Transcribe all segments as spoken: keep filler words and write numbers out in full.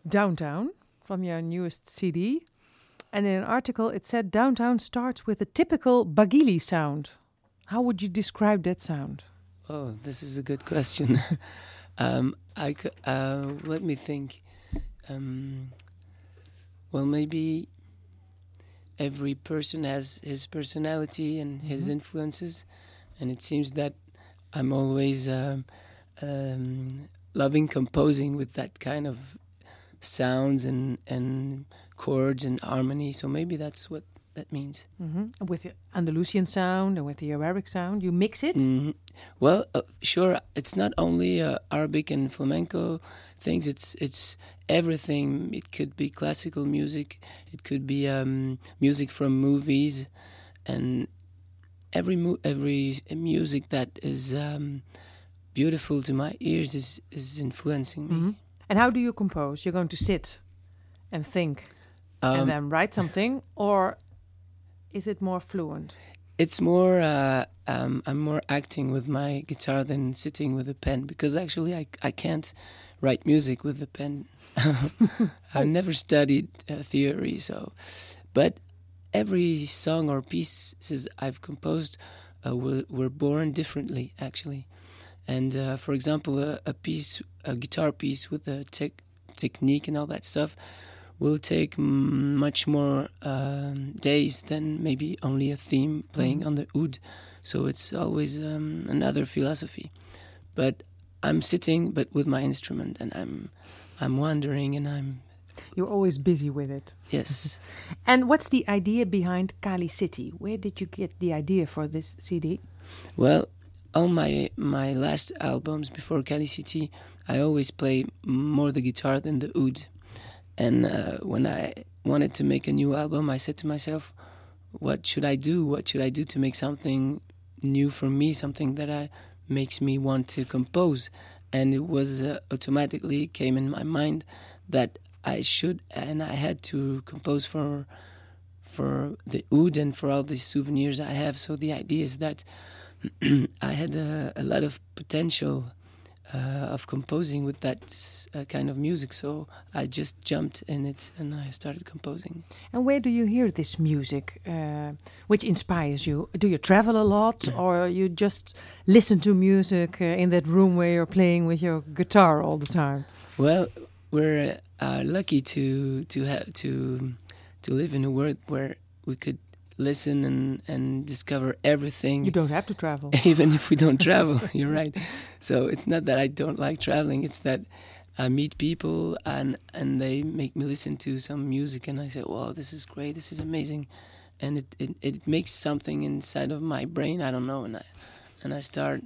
Downtown from your newest C D. And in an article it said Downtown starts with a typical Bagili sound. How would you describe that sound? Oh, this is a good question. um, I c- uh, let me think. Um, well, maybe every person has his personality and his mm-hmm. influences, and it seems that I'm always um, um, loving composing with that kind of sounds and and chords and harmony. So maybe that's what that means. Mm-hmm. With the Andalusian sound and with the Arabic sound, you mix it? Mm-hmm. Well, uh, sure. It's not only uh, Arabic and flamenco things. It's it's everything. It could be classical music. It could be um, music from movies, and every mu- every music that is um, beautiful to my ears is is influencing me. Mm-hmm. And how do you compose? You're going to sit and think um, and then write something, or is it more fluent? It's more, uh, um, I'm more acting with my guitar than sitting with a pen, because actually I, I can't write music with a pen. I never studied uh, theory, so. But every song or pieces I've composed uh, were, were born differently, actually. And uh, for example, a, a piece, a guitar piece with a tech technique and all that stuff will take m- much more um, days than maybe only a theme playing mm-hmm. on the oud. So it's always um, another philosophy. But I'm sitting, but with my instrument, and I'm, I'm wandering, and I'm. You're always busy with it. Yes. And what's the idea behind Cali City? Where did you get the idea for this C D? Well. On my my last albums before Cali City, I always play more the guitar than the oud. And uh, when I wanted to make a new album, I said to myself, what should I do? What should I do to make something new for me, something that I, makes me want to compose? And it was uh, automatically came in my mind that I should, and I had to compose for for the oud and for all the souvenirs I have. So the idea is that I had a, a lot of potential uh, of composing with that uh, kind of music, so I just jumped in it and I started composing. And where do you hear this music, uh, which inspires you? Do you travel a lot, or you just listen to music uh, in that room where you're playing with your guitar all the time? Well, we're uh, lucky to to have to to live in a world where we could listen and, and discover everything. You don't have to travel. Even if we don't travel, you're right. So it's not that I don't like traveling, it's that I meet people and and they make me listen to some music and I say, wow, this is great, this is amazing. And it, it, it makes something inside of my brain, I don't know, and I, and I start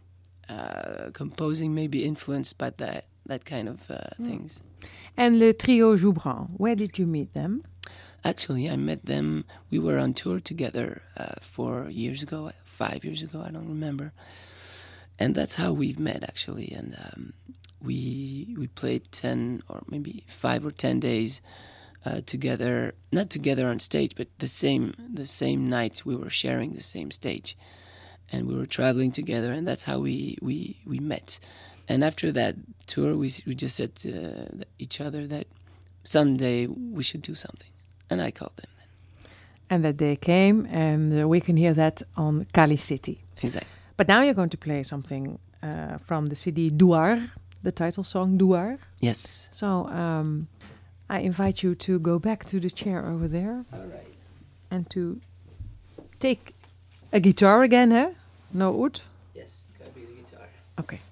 uh, composing, maybe influenced by that, that kind of uh, mm. things. And Le Trio Joubran, where did you meet them? Actually, I met them, we were on tour together uh, four years ago, five years ago, I don't remember. And that's how we've met, actually. And um, we we played ten or maybe five or ten days uh, together, not together on stage, but the same the same night we were sharing the same stage. And we were traveling together, and that's how we, we, we met. And after that tour, we we just said to each other that someday we should do something. And I called them then. And that day came, and uh, we can hear that on Cali City. Exactly. But now you're going to play something uh, from the C D Douar, the title song Douar. Yes. So um, I invite you to go back to the chair over there. All right. And to take a guitar again, huh? No oud? Yes, gotta be the guitar. Okay.